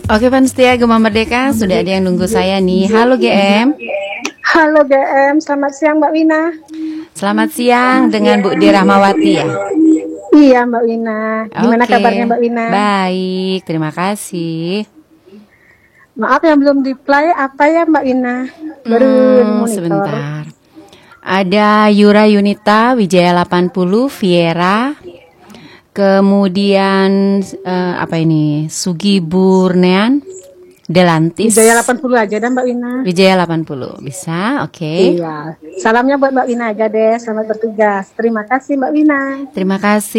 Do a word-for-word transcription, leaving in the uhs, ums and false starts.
Oke, fans setia Gema Merdeka, sudah ada yang nunggu saya nih. Halo G M. Halo G M, selamat siang Mbak Wina. Selamat siang dengan Bu D Rahmawati ya. Iya Mbak Wina. Gimana Oke, kabarnya Mbak Wina? baik, terima kasih. Maaf yang belum di-play apa ya Mbak Wina? Baru Hmm, monitor. sebentar. Ada Yura Yunita, Wijaya delapan puluh, Viera. Kemudian eh, apa ini? Sugi Burnean, Delantis. Wijaya delapan puluh aja dah Mbak Wina. Wijaya delapan puluh, bisa? Oke. Iya. Salamnya buat Mbak Wina aja deh. Selamat bertugas. Terima kasih Mbak Wina. Terima kasih.